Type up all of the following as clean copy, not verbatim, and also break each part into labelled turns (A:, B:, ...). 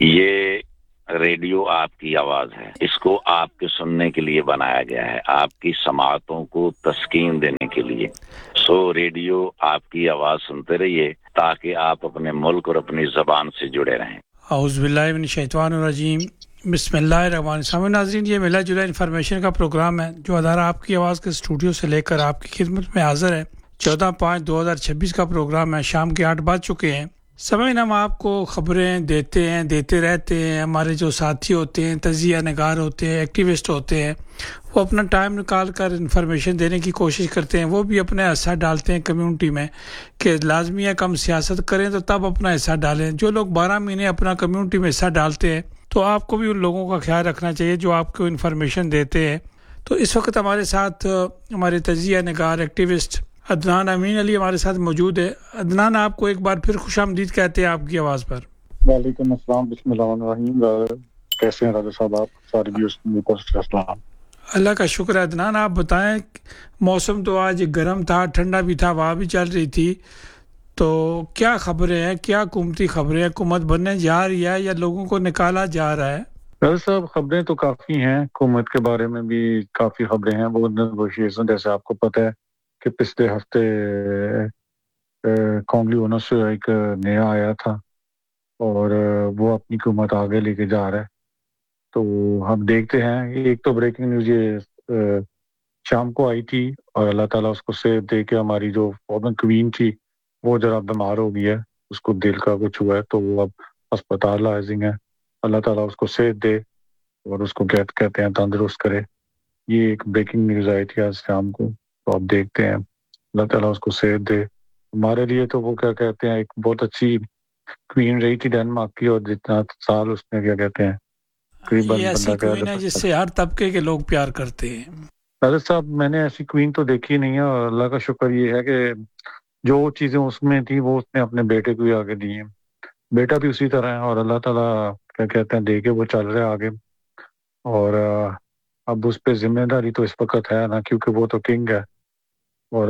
A: یہ ریڈیو آپ کی آواز ہے، اس کو آپ کے سننے کے لیے بنایا گیا ہے، آپ کی سماعتوں کو تسکین دینے کے لیے۔ ریڈیو آپ کی آواز سنتے رہیے تاکہ آپ اپنے ملک اور اپنی زبان سے جڑے رہیں۔
B: اعوذ باللہ من الشیطان الرجیم، بسم اللہ الرحمن الرحیم۔ ناظرین، یہ ملا جلا انفارمیشن کا پروگرام ہے جو ادارہ آپ کی آواز کے اسٹوڈیو سے لے کر آپ کی خدمت میں حاضر ہے۔ 14/5/2026 کا پروگرام ہے، شام کے 8 بج چکے ہیں۔ سمعین، ہم آپ کو خبریں دیتے رہتے ہیں۔ ہمارے جو ساتھی ہوتے ہیں، تجزیہ نگار ہوتے ہیں، ایکٹیوسٹ ہوتے ہیں، وہ اپنا ٹائم نکال کر انفارمیشن دینے کی کوشش کرتے ہیں۔ وہ بھی اپنا حصہ ڈالتے ہیں کمیونٹی میں کہ لازمی ہے کہ ہم سیاست کریں تو تب اپنا حصہ ڈالیں۔ جو لوگ 12 مہینے اپنا کمیونٹی میں حصہ ڈالتے ہیں تو آپ کو بھی ان لوگوں کا خیال رکھنا چاہیے جو آپ کو انفارمیشن دیتے ہیں۔ تو اس وقت ہمارے ساتھ ہمارے تجزیہ نگار ایکٹیوسٹ عدنان امین علی ہمارے ساتھ موجود ہے۔ عدنان، آپ کو ایک بار پھر خوش آمدید کہتے ہیں آپ کی آواز پر۔
C: وعلیکم السلام، بسم اللہ الرحمن الرحیم۔ کیسے ہیں راجہ صاحب آپ؟ سارے ویورز کو السلام۔
B: اللہ کا شکر ہے۔ عدنان، آپ بتائیں، موسم تو آج گرم تھا، ٹھنڈا بھی تھا، ہوا بھی چل رہی تھی، تو کیا خبریں ہیں؟ کیا حکومتی خبریں؟ حکومت بننے جا رہی ہے یا لوگوں کو نکالا جا رہا ہے؟
C: راجہ صاحب، خبریں تو کافی ہیں، حکومت کے بارے میں بھی کافی خبریں ہیں۔ وہ نیگوشیشن، جیسے آپ کو پتہ ہے کہ پچھلے ہفتے کانگلی اونر سے ایک نیا آیا تھا اور وہ اپنی حکومت آگے لے کے جا رہا ہے۔ تو ہم دیکھتے ہیں، ایک تو بریکنگ نیوز یہ شام کو آئی تھی اور اللہ تعالیٰ اس کو صحت دے کے ہماری جو فارمر کوین تھی وہ ذرا بیمار ہو گئی ہے، اس کو دل کا کچھ ہوا ہے تو وہ اب ہسپتالائزنگ ہے۔ اللہ تعالیٰ اس کو صحت دے اور اس کو کہتے ہیں تندرست کرے۔ یہ ایک بریکنگ نیوز آئی تھی آج شام کو، تو آپ دیکھتے ہیں، اللہ تعالیٰ اس کو صحت دے۔ ہمارے لیے تو وہ کیا کہتے ہیں، ایک بہت اچھی کوئین رہی تھی ڈینمارک کی، اور جتنا سال اس نے کیا کہتے ہیں
B: یہ ایسی کوئین ہے جس سے ہر طبقے کے لوگ پیار کرتے ہیں۔
C: حضرت صاحب، میں نے ایسی کوئین تو دیکھی نہیں ہے، اور اللہ کا شکر یہ ہے کہ جو چیزیں اس میں تھی وہ اس نے اپنے بیٹے کو ہی آگے دی ہیں۔ بیٹا بھی اسی طرح ہے، اور اللہ تعالیٰ کیا کہتے ہیں دے کے وہ چل رہے آگے۔ اور اب اس پہ ذمہ داری تو اس وقت ہے نا، کیونکہ وہ تو کنگ ہے، اور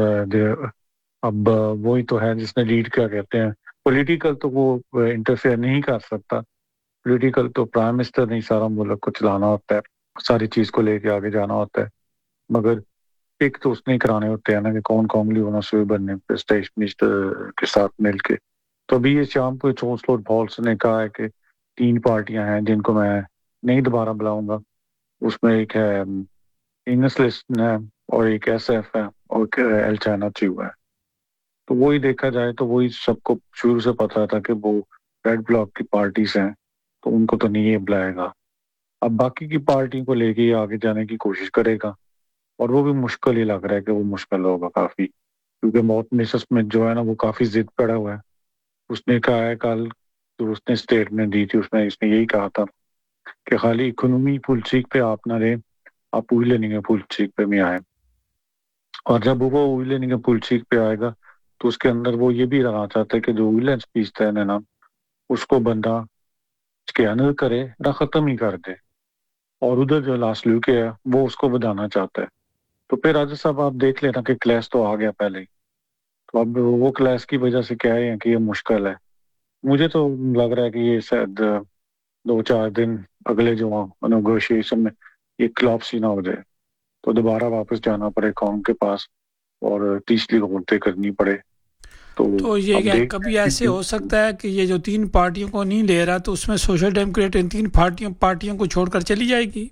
C: اب وہی تو ہے جس نے لیڈ کیا کہتے ہیں پولیٹیکل، تو وہ انٹرفیئر نہیں کر سکتا۔ پولیٹیکل تو پرائم منسٹر نہیں، سارا ملک کو چلانا ہوتا ہے، ساری چیز کو لے کے آگے جانا ہوتا ہے، مگر ایک تو اس نے کرانے ہوتے ہیں نا کہ کون کانگلی ہونا سے بننے پریسٹیج منسٹر کے ساتھ مل کے۔ تو ابھی یہ شام کو چونسلوٹ بھالس نے کہا ہے کہ 3 پارٹیاں ہیں جن کو میں نہیں دوبارہ بلاؤں گا۔ اس میں ایک ہے انگلسٹ ہے، اور ایک ایس ایف ہے، اور ایل چائنا چیو ہے۔ تو وہی دیکھا جائے تو وہی سب کو شروع سے پتا تھا کہ وہ ریڈ بلاک کی پارٹیز ہیں، تو ان کو تو نہیں یہ بلائے گا۔ اب باقی کی پارٹی کو لے کے یہ آگے جانے کی کوشش کرے گا، اور وہ بھی مشکل ہی لگ رہا ہے کہ وہ مشکل ہوگا کافی، کیونکہ موت نشست میں جو ہے نا وہ کافی ضد پڑا ہوا ہے۔ اس نے کہا ہے کل جو اس نے اسٹیٹمنٹ دی تھی، اس نے یہی کہا تھا کہ خالی اکنومی پل چیک پہ آپ نہ رہیں، آپ وہی لیننگ پل چیک پہ بھی آئیں۔ اور جب وہ وہی لیننگ پل چیک پہ آئے گا تو اس کے اندر وہ یہ بھی رہنا چاہتا ہے کہ جو ویلنس پیستا ہے نا اس کو بندہ اسکینر کرے نہ ختم ہی کر دے، اور ادھر جو لاسٹ لیو کے ہے وہ اس کو بتانا چاہتا ہے۔ تو پھر راجہ صاحب آپ دیکھ لینا کہ کلیش تو آ گیا پہلے ہی، تو اب وہ کلیش کی وجہ سے کیا ہے کہ یہ مشکل ہے۔ مجھے تو لگ رہا ہے کہ یہ شاید 2-4 دن اگلے جو نیگوشیشن میں یہ کلاپسی نہ ہو جائے، تو دوبارہ واپس جانا پڑے قوم کے پاس اور تیسری غلطی کرنی پڑے۔
B: تو یہ کیا کبھی ایسے ہو سکتا ہے کہ یہ جو 3 پارٹیوں کو نہیں لے رہا تو اس میں سوشل ڈیموکریٹ ان 3 پارٹیوں کو چھوڑ کر چلی جائے گی؟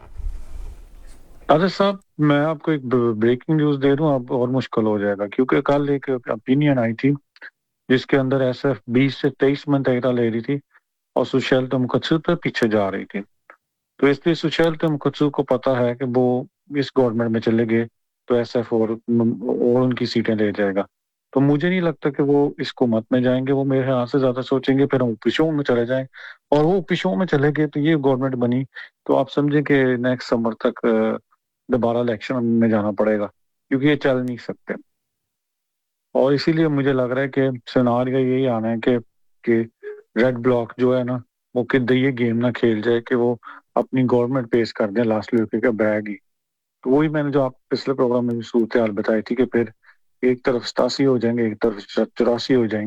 C: راجہ صاحب، میں آپ کو ایک بریکنگ نیوز دے دوں، اب اور مشکل ہو جائے گا، کیونکہ کل ایک اپینین آئی تھی جس کے اندر ایس ایف 20 سے 23 منتخبہ لے رہی تھی اور سوشیل ڈیموکریسی پہ پیچھے جا رہی تھی۔ تو اس لیے سوشیل ڈیموکریسی کو پتا ہے کہ وہ اس گورنمنٹ میں چلے گئے تو ایس ایف اور ان کی سیٹیں لے جائے گا۔ تو مجھے نہیں لگتا کہ وہ اس حکومت میں جائیں گے، وہ میرے ہاں سے زیادہ سوچیں گے پھر ہم اوپوزیشن میں چلے جائیں، اور وہ اوپوزیشن میں چلے گئے تو یہ گورنمنٹ بنی تو آپ سمجھیں کہ نیکسٹ سمر تک دوبارہ الیکشن میں جانا پڑے گا، کیونکہ یہ چل نہیں سکتے۔ اور اسی لیے مجھے لگ رہا ہے کہ سیناریو یہی آنا ہے کہ ریڈ بلاک جو ہے نا وہ کدھر یہ گیم نہ کھیل جائے کہ وہ اپنی گورنمنٹ پیش کر دیں لاسٹ لیو کے بیگ ہی۔ تو وہی میں نے جو آپ پچھلے پروگرام میں صورتحال بتائی تھی کہ پھر ایک طرف 87 ہو جائیں گے، ایک طرف 84 ہو جائیں گے،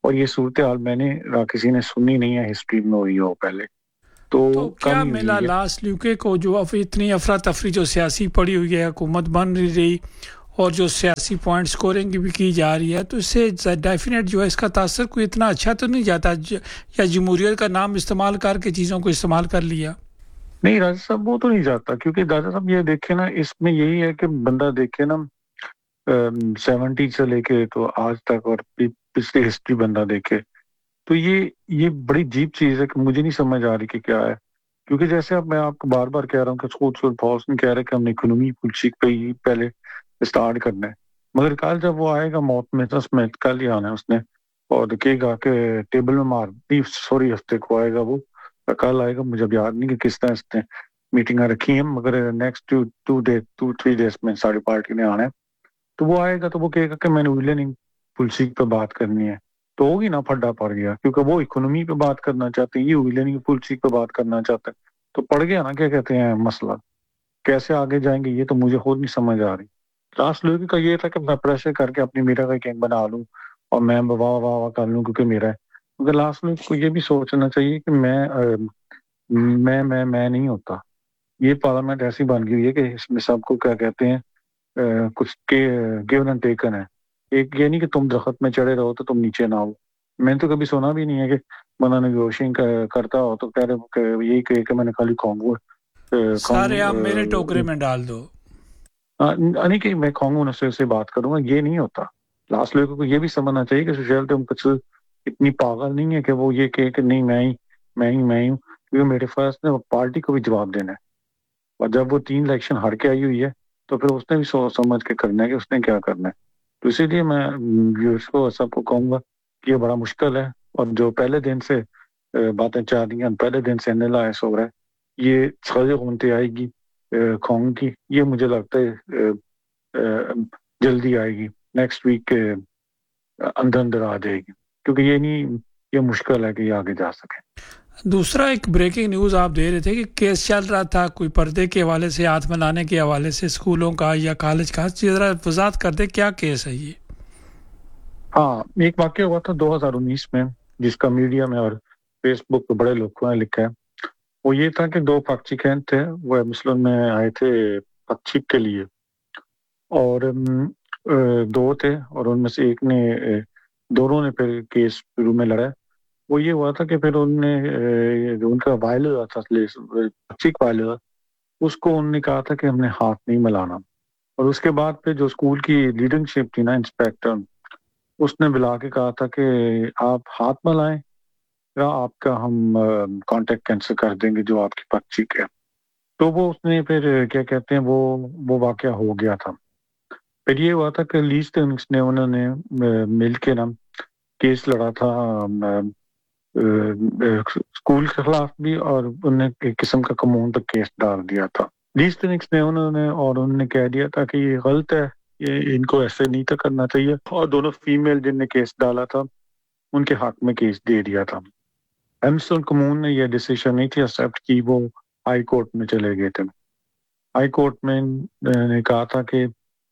C: اور یہ صورتحال میں نے کسی نے سنی نہیں ہے ہسٹری میں ہوئی ہو پہلے.
B: تو کیا ملا لاس لیوکے کو جو اتنی افراتفری جو سیاسی پڑی ہوئی ہے, حکومت بن رہی اور جو سیاسی پوائنٹ سکورنگ بھی کی جا رہی ہے, تو اس سے ڈیفینیٹ جو ہے اس کا تاثر کوئی اتنا اچھا تو نہیں جاتا, یا جمہوریت کا نام استعمال کر کے چیزوں کو استعمال کر لیا؟
C: نہیں راجا صاحب, وہ تو نہیں جاتا, کیونکہ راجا صاحب یہ دیکھیں نا, اس میں یہی ہے کہ بندہ دیکھے نا 70 سے لے کے تو آج تک اور پچھلی ہسٹری بندہ دیکھے, تو یہ بڑی عجیب چیز ہے کہ مجھے نہیں سمجھ آ رہی کہ کیا ہے. کیونکہ جیسے اب میں آپ کو بار بار کہہ رہا ہوں کہ اسکول فوس نے کہہ رہے کہ ہم نے اکنومی پالیسی پہ ہی پہلے اسٹارٹ کرنا ہے, مگر کل جب وہ آئے گا موت میں کل ہی آنا ہے اس نے, اور دیکھے گا کہ ٹیبل میں مار دی, سوری ہفتے کو آئے گا وہ, کل آئے گا, مجھے اب یاد نہیں کہ کس طرح اس نے میٹنگیں رکھی ہیں, مگر نیکسٹ 2-3 days میں ساری پارٹی نے آنا ہے. تو وہ آئے گا تو وہ کہے گا کہ میں نے ویلنگ پالیسی پہ بات کرنی ہے, تو ہوگی نا پھڈا پڑ گیا, کیونکہ وہ اکنومی پہ بات کرنا چاہتے ہیں, یہ ویلنگ پالیسی پہ بات کرنا چاہتے ہیں, تو پڑ گیا نا کیا کہتے ہیں مسئلہ. کیسے آگے جائیں گے یہ تو مجھے خود نہیں سمجھ آ رہی. لاسٹ لوگوں کا یہ تھا کہ میں پریشر کر کے اپنی میرا کا گینگ بنا لوں اور میں واہ واہ واہ کر لوں کیونکہ میرا ہے, مگر لاسٹ لوگوں کو یہ بھی سوچنا چاہیے کہ میں نہیں ہوتا. یہ پارلیمنٹ ایسی بن گئی ہے کہ اس میں سب کو کیا کہتے ہیں کچھ گیون اینڈ ٹیکن ہے. ایک یہ نہیں کہ تم درخت میں چڑھے رہو تو تم نیچے نہ ہو. میں نے تو کبھی سنا بھی نہیں ہے کہ بندہ نیگوشیشن کرتا ہو تو کہہ رہے یہی کہ میں نے خالی کھاؤں
B: سارے آپ میرے ٹوکرے میں ڈال دو,
C: نہیں کہ میں کھاؤں گا سے بات کروں گا, یہ نہیں ہوتا. لاسٹ لوگوں کو یہ بھی سمجھنا چاہیے کہ سوشل ڈیموکریسی اتنی پاگل نہیں ہے کہ وہ یہ کہ نہیں میں ہی ہوں, کیونکہ میرے فرض نے پارٹی کو بھی جواب دینا ہے, اور جب وہ 3 الیکشن ہار کے آئی ہوئی ہے تو پھر اس نے بھی سوچ سمجھ کے کرنا ہے کہ اس نے کیا کرنا ہے. تو اسی لیے میں ویورز کو سب کو کہوں گا کہ یہ بڑا مشکل ہے, اور جو پہلے دن سے باتیں چل رہی ہیں, پہلے دن سے NLIS ہو رہا ہے, یہ سازی ہوتے آئے گی کھاؤں کی, یہ مجھے لگتا ہے جلدی آئے گی, نیکسٹ ویک کے اندر آ جائے گی, کیونکہ یہ مشکل ہے کہ یہ آگے جا سکے.
B: دوسرا ایک بریکنگ نیوز آپ دے رہے تھے کہ کیس چل رہا تھا کوئی پردے کے حوالے سے, ہاتھ ملانے کے حوالے سے اسکولوں کا یا کالج کا, ذرا وضاحت کر دیں کیا کیس ہے یہ؟
C: ہاں, ایک واقعہ ہوا تھا 2019 میں جس کا میڈیا میں اور فیس بک پہ بڑے لوگوں نے لکھا ہے. وہ یہ تھا کہ 2 پاکچیکین تھے, وہ مسلم میں آئے تھے پکچیک کے لیے, اور 2 تھے, اور ان میں سے ایک نے دونوں نے پھر کیس شروع میں لڑا. وہ یہ ہوا تھا کہ پھر ان کا وائل ہوا تھا, پکچیک وائل ہوا, اس کو انہوں نے کہا تھا کہ ہم نے ہاتھ نہیں ملانا, اور اس کے بعد پھر جو اسکول کی لیڈنگ شپ تھی نا, انسپیکٹر, اس نے بلا کے کہا تھا کہ آپ ہاتھ ملائیں یا آپ کا ہم کانٹیکٹ کینسل کر دیں گے جو آپ کی پکچیک ہے. تو وہ اس نے پھر کیا کہتے ہیں وہ واقعہ ہو گیا تھا. پھر یہ ہوا تھا کہ لیز ٹینکس نے انہوں نے مل کے نا کیس لڑا تھا اسکول کے خلاف بھی, اور انہوں نے ایک قسم کا کمون تک کیس ڈال دیا تھا. لیز ٹینکس نے انہوں نے کہہ دیا تھا کہ یہ غلط ہے, یہ ان کو ایسے نہیں تھا کرنا چاہیے, اور دونوں فیمیل جن نے کیس ڈالا تھا ان کے حق میں کیس دے دیا تھا. ایمسٹر کمون نے یہ ڈیسیشن نہیں تھی ایکسیپٹ کی, وہ ہائی کورٹ میں چلے گئے تھے. ہائی کورٹ میں نے کہا تھا کہ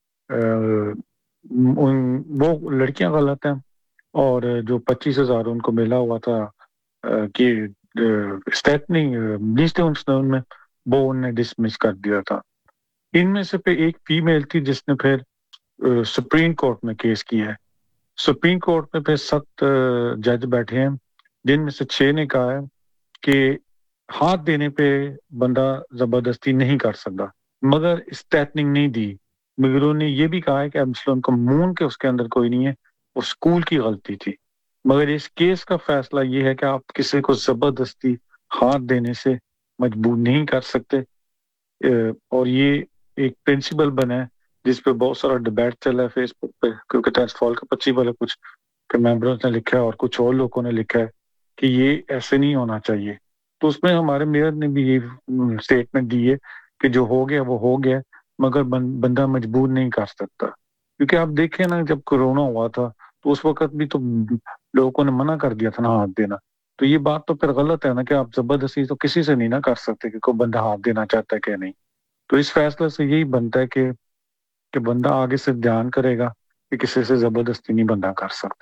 C: وہ لڑکیاں غلط ہیں, اور جو 25,000 ان کو ملا ہوا تھا کہ اسٹیٹنگ لیسٹ ان میں وہ انہوں نے ڈسمس کر دیا تھا. ان میں سے پھر ایک فیمیل تھی جس نے پھر سپریم کورٹ میں کیس کیا ہے. سپریم کورٹ میں پھر 7 جج بیٹھے ہیں, جن میں سے 6 نے کہا ہے کہ ہاتھ دینے پہ بندہ زبردستی نہیں کر سکتا, مگر اسٹیٹنگ نہیں دی. مگر انہوں نے یہ بھی کہا ہے کہ مسلم کمون کے اس کے اندر کوئی نہیں ہے, وہ اسکول کی غلطی تھی. مگر اس کیس کا فیصلہ یہ ہے کہ آپ کسی کو زبردستی ہاتھ دینے سے مجبور نہیں کر سکتے, اور یہ ایک پرنسپل بنا ہے جس پہ بہت سارا ڈیبیٹ چلا ہے فیس بک پہ, کیونکہ ٹینس فال کا 25 والا کچھ ممبرز نے لکھا ہے اور کچھ اور لوگوں نے لکھا ہے کہ یہ ایسے نہیں ہونا چاہیے. تو اس میں ہمارے میئر نے بھی یہ اسٹیٹمنٹ دی ہے کہ جو ہو گیا وہ ہو گیا, مگر بندہ مجبور نہیں کر سکتا. کیونکہ آپ دیکھیں نا, جب کورونا ہوا تھا تو اس وقت بھی تو لوگوں نے منع کر دیا تھا نا ہاتھ دینا. تو یہ بات تو پھر غلط ہے نا کہ آپ زبردستی تو کسی سے نہیں نہ کر سکتے کہ کوئی بندہ ہاتھ دینا چاہتا ہے کہ نہیں. تو اس فیصلے سے یہی بنتا ہے کہ بندہ آگے سے دھیان کرے گا کہ کسی سے زبردستی نہیں بندہ کر سکتا.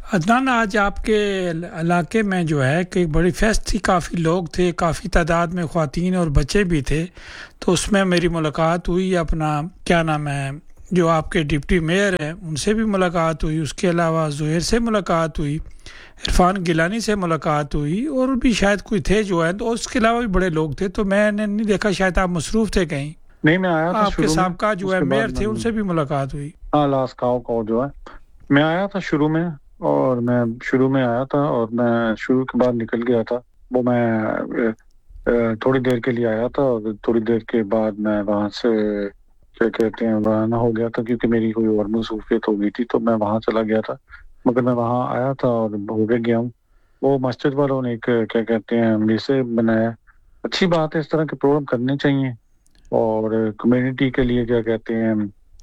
B: عدنان، آج آپ کے علاقے میں جو ہے کہ بڑی فیسٹ تھی، کافی لوگ تھے، کافی تعداد میں خواتین اور بچے بھی تھے، تو اس میں میری ملاقات ہوئی، اپنا کیا نام ہے جو آپ کے ڈپٹی میئر ہیں ان سے بھی ملاقات ہوئی، اس کے علاوہ زہیر سے ملاقات ہوئی، عرفان گیلانی سے ملاقات ہوئی، اور بھی شاید کوئی تھے جو ہے، تو اس کے علاوہ بھی بڑے لوگ تھے، تو میں نے نہیں دیکھا، شاید آپ مصروف تھے کہیں۔
C: نہیں، میں آیا تھا
B: آپ کے سابقہ جو ہے میئر تھے ان سے بھی ملاقات ہوئی؟
C: ہاں، لاس کاؤ جو ہے، میں آیا تھا شروع میں، اور میں شروع میں آیا تھا اور میں شروع کے بعد نکل گیا تھا، وہ میں تھوڑی دیر کے لیے آیا تھا، اور تھوڑی دیر کے بعد میں وہاں سے کیا کہتے ہیں روانہ ہو گیا تھا، کیونکہ میری کوئی اور مصروفیت ہو گئی تھی، تو میں وہاں چلا گیا تھا، مگر میں وہاں آیا تھا اور ہو کے گیا ہوں۔ وہ مسجد والوں نے ایک کیا کہتے ہیں میسے بنایا، اچھی بات ہے، اس طرح کے پروگرام کرنے چاہیے، اور کمیونٹی کے لیے کیا کہتے ہیں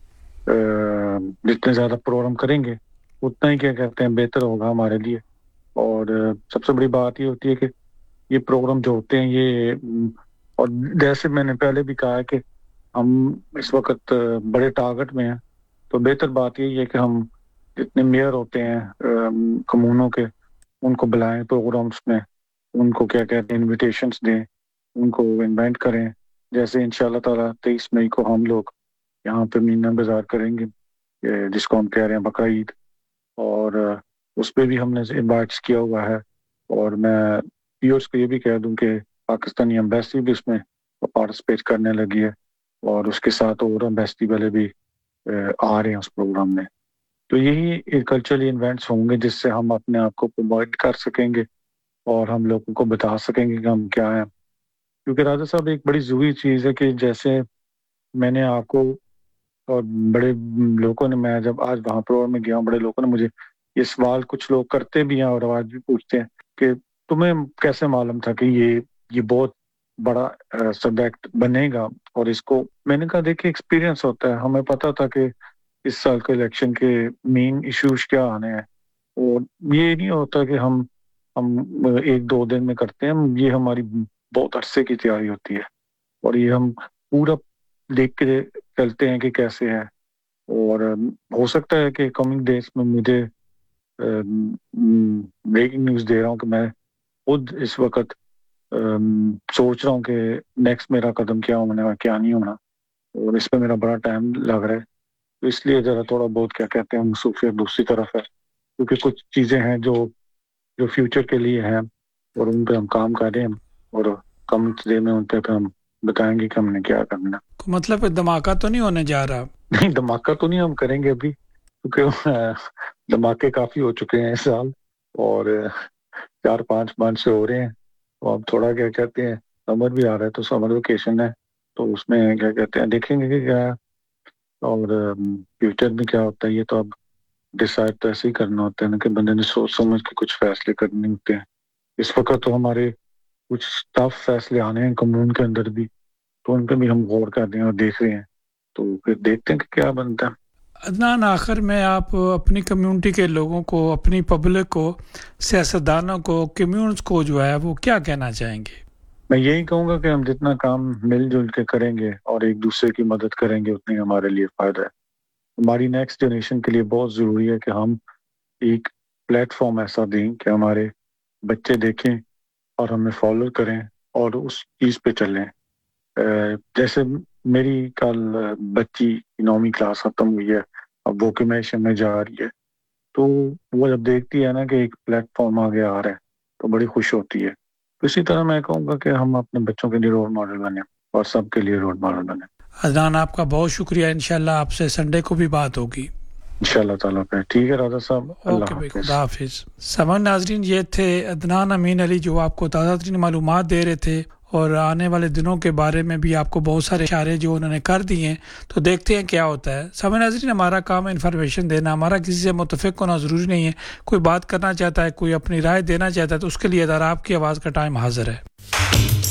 C: جتنے زیادہ پروگرام کریں گے اتنا ہی کیا کہتے ہیں بہتر ہوگا ہمارے لیے۔ اور سب سے بڑی بات یہ ہوتی ہے کہ یہ پروگرام جو ہوتے ہیں یہ، اور جیسے میں نے پہلے بھی کہا ہے کہ ہم اس وقت بڑے ٹارگٹ میں ہیں، تو بہتر بات یہی ہے کہ ہم جتنے میئر ہوتے ہیں کمونوں کے ان کو بلائیں پروگرامس میں، ان کو کیا کہتے ہیں انویٹیشنز دیں، ان کو انوائٹ کریں، جیسے انشاءاللہ تعالیٰ 23 مئی کو ہم لوگ یہاں پہ مینا بازار کریں گے، جس کو ہم کہہ رہے ہیں بقرہ عید، اور اس پہ بھی ہم نے انوائٹس کیا ہوا ہے، اور میں ویورز کو یہ بھی کہہ دوں کہ پاکستانی ایمبیسی بھی اس میں پارٹیسپیٹ کرنے لگی ہے، اور اس کے ساتھ اور ایمبیسی والے بھی آ رہے ہیں اس پروگرام میں۔ تو یہی کلچرل ایونٹس ہوں گے جس سے ہم اپنے آپ کو پروموٹ کر سکیں گے اور ہم لوگوں کو بتا سکیں گے کہ ہم کیا ہیں، کیونکہ راجہ صاحب ایک بڑی ضروری چیز ہے کہ جیسے میں نے آپ کو اور بڑے لوگوں نے، میں جب آج وہاں پروگرام میں گیا ہوں، بڑے لوگوں نے مجھے یہ سوال، کچھ لوگ کرتے بھی ہیں اور آج بھی پوچھتے ہیں کہ تمہیں کیسے معلوم تھا کہ یہ بہت بڑا سبجیکٹ بنے گا، اور اس کو میں نے کہا دیکھیں ایکسپیرینس ہوتا ہے، ہمیں پتا تھا کہ اس سال کے الیکشن کے مین ایشوز کیا آنے ہیں، اور یہ نہیں ہوتا کہ ہم ایک دو دن میں کرتے ہیں، یہ ہماری بہت عرصے کی تیاری ہوتی ہے، اور یہ ہم پورا دیکھ کے چلتے ہیں کہ کیسے ہے، اور ہو سکتا ہے کہ کمنگ ڈیز میں مجھے بریکنگ نیوز دے رہا ہوں کہ میں خود اس وقت سوچ رہا ہوں کہ نیکسٹ میرا قدم کیا ہونا ہے کیا نہیں ہونا، اور اس پہ میرا بڑا ٹائم لگ رہا ہے، تو اس لیے ذرا تھوڑا بہت کیا کہتے ہیں مصروفیت دوسری طرف ہے، کیونکہ کچھ چیزیں ہیں جو فیوچر کے لیے ہیں اور ان پہ ہم کام کر رہے ہیں، اور کم ڈے میں ان پہ ہم بتائیں گے کہ ہم نے کیا کرنا۔
B: مطلب دھماکہ تو نہیں ہونے جا رہا؟
C: نہیں، دھماکہ تو نہیں ہم کریں گے ابھی، کیونکہ دھماکے کافی ہو چکے ہیں اس سال، اور 4-5 منتھ سے ہو رہے ہیں، تو اب تھوڑا کیا کہتے ہیں سمر بھی آ رہا ہے، تو سمر ویکیشن ہے، تو اس میں کیا کہتے ہیں دیکھیں گے کہ کیا، اور فیوچر میں کیا ہوتا ہے، یہ تو اب ڈیسائیڈ تو ایسے ہی کرنا ہوتا ہے نا کہ بندے نے سوچ سمجھ کے کچھ فیصلے کرنے ہوتے ہیں۔ اس وقت تو ہمارے کچھ ٹف فیصلے آنے ہیں کمیون کے اندر بھی، تو ان پہ بھی ہم غور کر رہے ہیں اور دیکھ رہے ہیں، تو پھر دیکھتے ہیں کہ کیا بنتا ہے۔
B: عدنان، آخر میں آپ اپنی کمیونٹی کے لوگوں کو، اپنی پبلک کو، سیاستدانوں کو، کمیونٹس کو جو ہے وہ کیا کہنا چاہیں گے؟
C: میں یہی کہوں گا کہ ہم جتنا کام مل جل کے کریں گے اور ایک دوسرے کی مدد کریں گے اتنی ہمارے لیے فائدہ ہے۔ ہماری نیکسٹ جنریشن کے لیے بہت ضروری ہے کہ ہم ایک پلیٹ فارم ایسا دیں کہ ہمارے بچے دیکھیں اور ہمیں فالو کریں اور اس چیز پہ چلیں۔ جیسے میری کل بچی 9ویں کلاس ختم ہوئی ہے، اب وہ ووکیشن میں جا رہی ہے، تو وہ جب دیکھتی ہے نا کہ ایک پلیٹ فارم آگے آ رہا ہے تو بڑی خوش ہوتی ہے۔ تو اسی طرح میں کہوں گا کہ ہم اپنے بچوں کے لیے رول ماڈل بنیں اور سب کے لیے رول ماڈل بنیں۔
B: عدنان، آپ کا بہت شکریہ، انشاءاللہ آپ سے سنڈے کو بھی بات ہوگی
C: انشاءاللہ تعالیٰ پہ۔ ٹھیک ہے راجہ صاحب، اللہ
B: اوکے،
C: حافظ۔
B: خدا حافظ۔ سامان ناظرین، یہ تھے عدنان امین علی جو آپ کو تازہ ترین معلومات دے رہے تھے، اور آنے والے دنوں کے بارے میں بھی آپ کو بہت سارے اشارے جو انہوں نے کر دیے ہیں، تو دیکھتے ہیں کیا ہوتا ہے۔ سامان ناظرین، ہمارا کام ہے انفارمیشن دینا، ہمارا کسی سے متفق ہونا ضروری نہیں ہے۔ کوئی بات کرنا چاہتا ہے، کوئی اپنی رائے دینا چاہتا ہے، تو اس کے لیے ادارہ آپ کی آواز کا ٹائم حاضر ہے۔